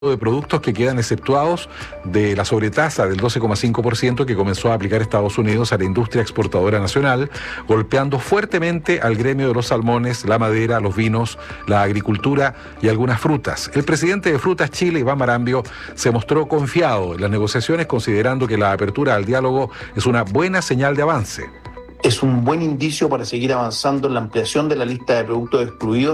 de productos que quedan exceptuados de la sobretasa del 12,5% que comenzó a aplicar Estados Unidos a la industria exportadora nacional, golpeando fuertemente al gremio de los salmones, la madera, los vinos, la agricultura y algunas frutas. El presidente de Frutas Chile, Iván Marambio, se mostró confiado en las negociaciones, considerando que la apertura al diálogo es una buena señal de avance. Es un buen indicio para seguir avanzando en la ampliación de la lista de productos excluidos